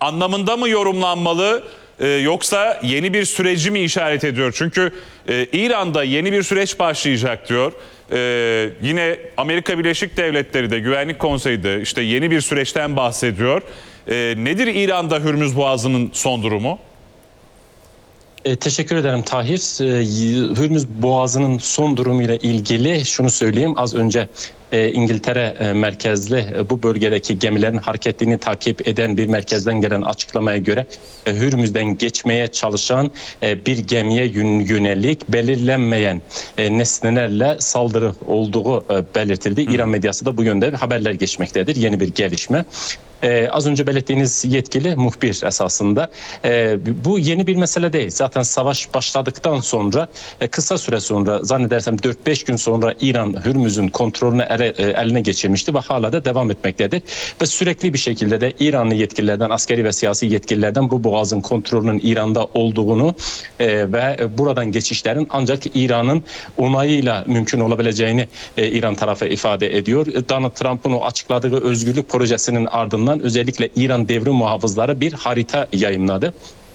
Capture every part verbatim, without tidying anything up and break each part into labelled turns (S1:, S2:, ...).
S1: anlamında mı yorumlanmalı? Ee, yoksa yeni bir süreci mi işaret ediyor? Çünkü e, İran'da yeni bir süreç başlayacak diyor. Ee, yine Amerika Birleşik Devletleri de Güvenlik Konseyi de işte yeni bir süreçten bahsediyor. Ee, nedir İran'da Hürmüz Boğazı'nın son durumu?
S2: E, teşekkür ederim Tahir. E, Hürmüz Boğazı'nın son durumuyla ilgili şunu söyleyeyim. Az önce e, İngiltere e, merkezli e, bu bölgedeki gemilerin hareketini takip eden bir merkezden gelen açıklamaya göre e, Hürmüz'den geçmeye çalışan e, bir gemiye yönelik belirlenmeyen e, nesnelerle saldırı olduğu e, belirtildi. İran medyası da bu yönde haberler geçmektedir. Yeni bir gelişme. Ee, az önce belirttiğiniz yetkili muhbir esasında. Ee, bu yeni bir mesele değil. Zaten savaş başladıktan sonra e, kısa süre sonra zannedersem dört beş gün sonra İran Hürmüz'ün kontrolünü ele, e, eline geçirmişti ve hala da devam etmektedir. Ve sürekli bir şekilde de İranlı yetkililerden, askeri ve siyasi yetkililerden bu boğazın kontrolünün İran'da olduğunu e, ve buradan geçişlerin ancak İran'ın onayıyla mümkün olabileceğini e, İran tarafı ifade ediyor. Donald Trump'ın o açıkladığı özgürlük projesinin ardından özellikle İran devrim muhafızları bir harita yayımladı.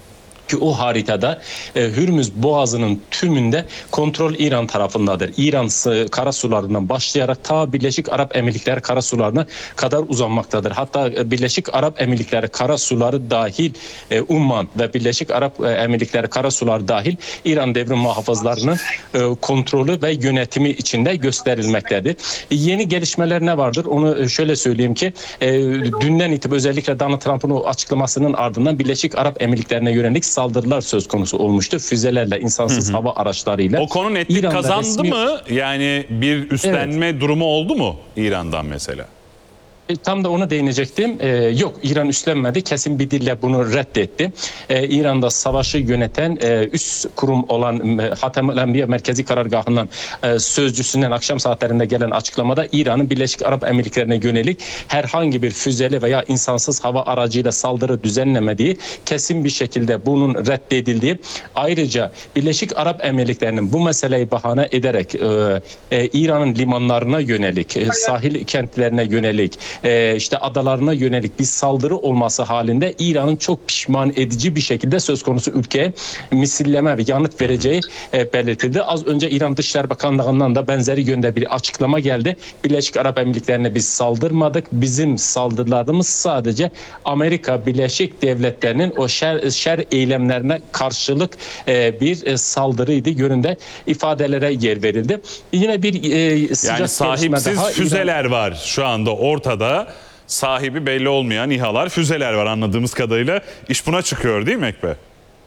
S2: Ki o haritada e, Hürmüz Boğazı'nın tümünde kontrol İran tarafındadır. İran karasularından başlayarak ta Birleşik Arap Emirlikleri karasularına kadar uzanmaktadır. Hatta e, Birleşik Arap Emirlikleri karasuları dahil e, Umman ve Birleşik Arap e, Emirlikleri karasuları dahil İran devrim muhafızlarının e, kontrolü ve yönetimi içinde gösterilmektedir. E, yeni gelişmeler ne vardır? Onu şöyle söyleyeyim ki e, dünden itibaren özellikle Donald Trump'ın o açıklamasının ardından Birleşik Arap Emirlikleri'ne yönelik saldırılar söz konusu olmuştu. Füzelerle, insansız hı hı. hava araçlarıyla.
S1: O konu netlik İran'da kazandı resmi... mı? Yani bir üstlenme evet. durumu oldu mu İran'dan mesela?
S2: E, tam da ona değinecektim. E, yok, İran üstlenmedi. Kesin bir dille bunu reddetti. E, İran'da savaşı yöneten e, üst kurum olan e, Hatemül Enbiya Merkezi Karargahı'ndan e, sözcüsünden akşam saatlerinde gelen açıklamada İran'ın Birleşik Arap Emirlikleri'ne yönelik herhangi bir füzeli veya insansız hava aracıyla saldırı düzenlemediği, kesin bir şekilde bunun reddedildiği, ayrıca Birleşik Arap Emirlikleri'nin bu meseleyi bahane ederek e, e, İran'ın limanlarına yönelik, e, sahil kentlerine yönelik, Ee, işte adalarına yönelik bir saldırı olması halinde İran'ın çok pişman edici bir şekilde söz konusu ülkeye misilleme ve yanıt vereceği e, belirtildi. Az önce İran Dışişleri Bakanlığı'ndan da benzeri yönde bir açıklama geldi. Birleşik Arap Emirlikleri'ne biz saldırmadık. Bizim saldırılarımız sadece Amerika Birleşik Devletleri'nin o şer, şer eylemlerine karşılık e, bir e, saldırıydı yönünde ifadelere yer verildi. Yine bir e, sıcak
S1: yani sahipsiz
S2: daha
S1: füzeler
S2: İran...
S1: var şu anda ortada. Sahibi belli olmayan İHA'lar, füzeler var anladığımız kadarıyla. İş buna çıkıyor değil mi Ekber?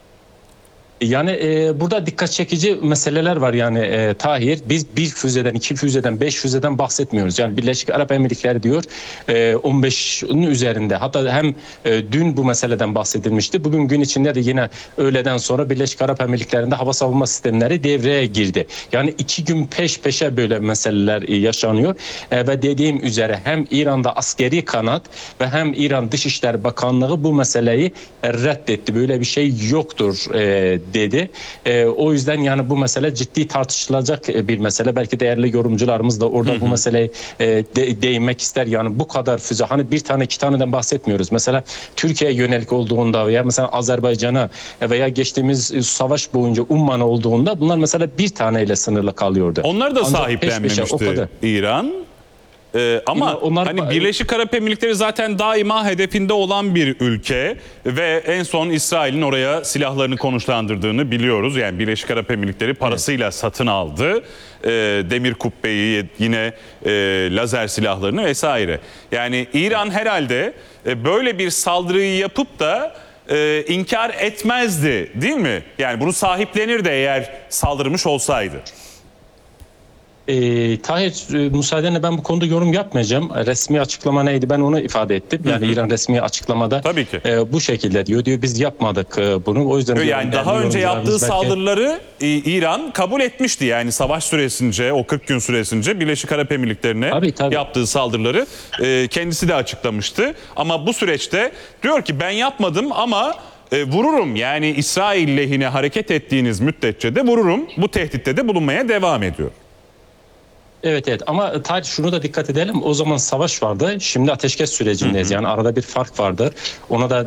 S2: Yani e, burada dikkat çekici meseleler var yani e, Tahir. Biz bir füzeden, iki füzeden, beş füzeden bahsetmiyoruz. Yani Birleşik Arap Emirlikleri diyor e, on beşin üzerinde. Hatta hem e, dün bu meseleden bahsedilmişti. Bugün gün içinde de yine öğleden sonra Birleşik Arap Emirlikleri'nde hava savunma sistemleri devreye girdi. Yani iki gün peş peşe böyle meseleler e, yaşanıyor. E, ve dediğim üzere hem İran'da askeri kanat ve hem İran Dışişleri Bakanlığı bu meseleyi e, reddetti. Böyle bir şey yoktur e, dedi. E, o yüzden yani bu mesele ciddi tartışılacak bir mesele. Belki değerli yorumcularımız da orada hı hı. bu meseleye e, de, değinmek ister. Yani bu kadar füze, hani bir tane iki taneden bahsetmiyoruz. Mesela Türkiye'ye yönelik olduğunda veya mesela Azerbaycan'a veya geçtiğimiz savaş boyunca Umman'a olduğunda bunlar mesela bir taneyle sınırlı kalıyordu.
S1: Onlar da ancak sahiplenmemişti peş peşe, İran. Ee, ama onlar, hani Birleşik Arap Emirlikleri zaten daima hedefinde olan bir ülke ve en son İsrail'in oraya silahlarını konuşlandırdığını biliyoruz. Yani Birleşik Arap Emirlikleri parasıyla evet. satın aldı. Ee, demir kubbeyi, yine e, lazer silahlarını vesaire. Yani İran herhalde e, böyle bir saldırıyı yapıp da e, inkar etmezdi değil mi? Yani bunu sahiplenirdi eğer saldırmış olsaydı.
S2: E, Tahir, e, müsaadenle ben bu konuda yorum yapmayacağım. Resmi açıklama neydi ben onu ifade ettim. Yani hı hı. İran resmi açıklamada
S1: Tabii ki.
S2: E, bu şekilde diyor. Diyor biz yapmadık e, bunu. O yüzden
S1: yani daha önce yaptığı belki... saldırıları e, İran kabul etmişti. Yani savaş süresince, o kırk gün süresince Birleşik Arap Emirlikleri'ne tabii, tabii. yaptığı saldırıları e, kendisi de açıklamıştı. Ama bu süreçte diyor ki ben yapmadım ama e, vururum. Yani İsrail lehine hareket ettiğiniz müddetçe de vururum. Bu tehditte de bulunmaya devam ediyor.
S2: Evet evet ama Tahir şunu da dikkat edelim, o zaman savaş vardı, şimdi ateşkes sürecindeyiz. Hı hı. Yani arada bir fark vardır, ona da